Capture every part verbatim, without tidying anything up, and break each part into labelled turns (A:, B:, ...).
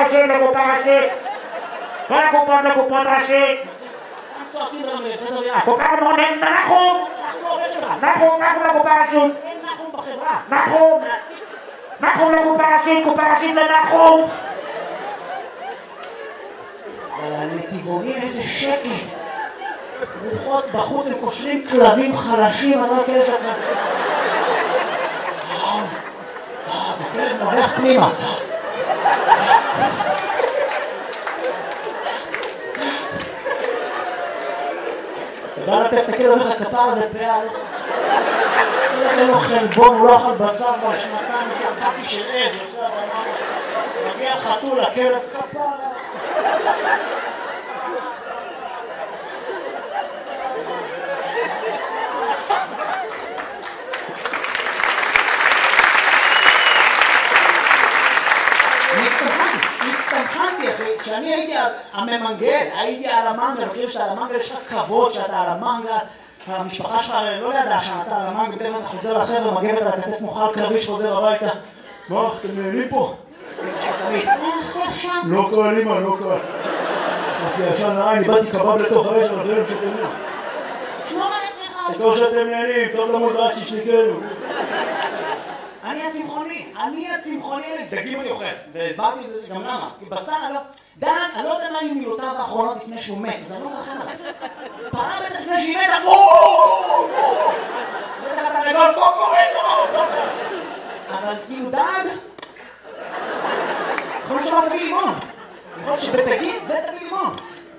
A: ראשית לקופה ראשית. כל הקופות לקופות ראשית.
B: צועקים רמלה, חדר יד.
A: כל כך מונן, נחום.
B: אנחנו עובד שלך.
A: נחום, נחום לקופה ראשית.
B: אין נחום בחברה.
A: נחום. נחום לקופה ראשית, קופה ראשית לנחום.
B: אבל הנתיבונים איזה שקט. רוחות בחוץ הם קושרים כלבים חלשים, אני לא יודע כאלה שאתה... הכלב נובח פנימה. אתה בא לטף את הכלב, אומר לך כפר הזה פעל. אין לו חלבון, הוא לא אכל בשר כבר שנתיים, שקעתי של עד. מגיע חתול, הכלב כפר. הצטמחנתי אחי, כשאני הייתי הממנגל, הייתי על המנגל, אני חושב שעל המנגל יש לך כבוד שאתה על המנגל, המשפחה שלך לא ידעה שאתה על המנגל, פתאום אתה חוזר לחבר'ה, מגבת על הכתף מוכל קרבי שחוזר הביתה. מה, אתם נהנים פה? לא קל אימא, לא קל. עשי ישן לעין, איבדתי קבב לתוך האש, אבל זה לא שתהנים.
C: שמור על עצמך.
B: תקור שאתם נהנים, טוב למוד רק שישליקנו. אני הצמחוני, אני הצמחוני, דגים אני אוכל, והסברתי את זה גם למה, כי בשר אני לא... דן, אני לא יודע מה היו מילותיו האחרונות לפני שהוא מת, אז אני לא מרחם עליו. פרה בטח לפני שהיא מתה, בואו! בטח אתה נגול, קוקוריקו! אבל כאילו דג... יכול להיות שאמר תביא לימון. יכול להיות שבדגים זה תביא לימון.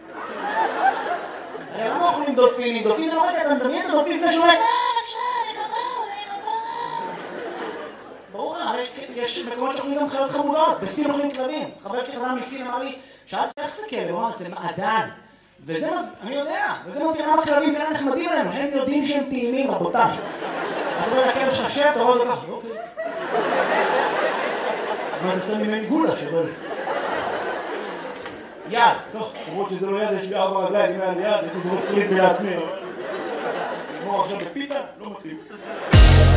B: הרי למה אוכלים דולפינים? דולפין זה לא רגע, אתה מדמיין את הדולפין לפני שהוא מת? ברור, הרי יש מקומות שאוכלים גם חיות חמודות, בסין אוכלים כלבים. חבר שלי חזר מסין אמר לי, שאלתי איך זה כלב? הוא אמר, זה מעדן. וזה מז... אני יודע, וזה מסביר למה כלבים כאלה נחמדים עלינו, הם יודעים שהם טעימים, רבותיי. אתה רואה לכלב שלך שב, אתה רואה אותו ככה, אוקיי. אבל אני צריך ממני גולה שבא לי. יד, טוב, למרות שזה לא יד, יש לי ארבע רגליים, אם היה לי יד, הייתי דמות פריז בעצמי. נגמור עכשיו בפיתה, לא מתאים.